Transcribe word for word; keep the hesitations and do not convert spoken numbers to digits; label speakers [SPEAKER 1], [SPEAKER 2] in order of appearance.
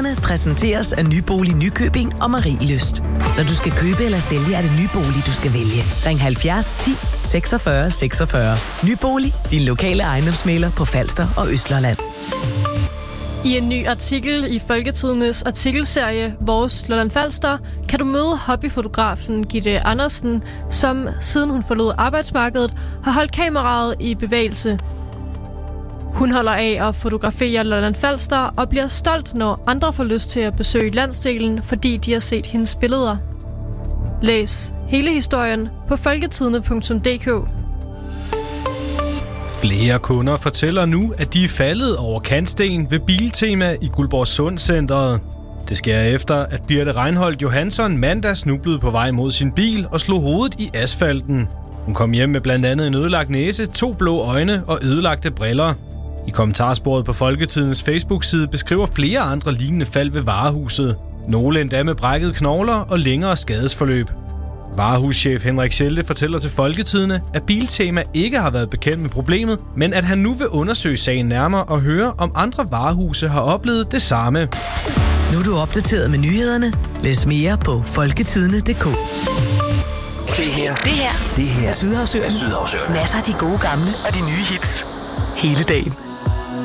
[SPEAKER 1] Nyhederne præsenteres af Nybolig Nykøbing og Marielyst. Når du skal købe eller sælge, er det Nybolig, du skal vælge. Ring halvfjerds ti seksogfyrre seksogfyrre. Nybolig, din lokale ejendomsmægler på Falster og Østlolland.
[SPEAKER 2] I en ny artikel i Folketidendes artikelserie Vores Lolland Falster kan du møde hobbyfotografen Gitte Andersen, som siden hun forlod arbejdsmarkedet har holdt kameraet i bevægelse. Hun holder af at fotografere Lolland Falster og bliver stolt, når andre får lyst til at besøge landsdelen, fordi de har set hendes billeder. Læs hele historien på folketidende punktum d k.
[SPEAKER 3] Flere kunder fortæller nu, at de er faldet over kantsten ved Biltema i Guldborg Sundcenteret. Det sker efter, at Birte Reinholdt Johansson mandag snublede på vej mod sin bil og slog hovedet i asfalten. Hun kom hjem med blandt andet en ødelagt næse, to blå øjne og ødelagte briller. I kommentarsporet på Folketidens Facebook-side beskriver flere andre lignende fald ved varehuset. Nogle endda med brækkede knogler og længere skadesforløb. Varehuschef Henrik Schelte fortæller til Folketidene, at Biltema ikke har været bekendt med problemet, men at han nu vil undersøge sagen nærmere og høre, om andre varehuse har oplevet det samme.
[SPEAKER 1] Nu er du opdateret med nyhederne. Læs mere på folketidende punktum d k. Det her, det her, det her er Sydhavsøerne. Masser af de gode gamle og de nye hits. Hele dagen.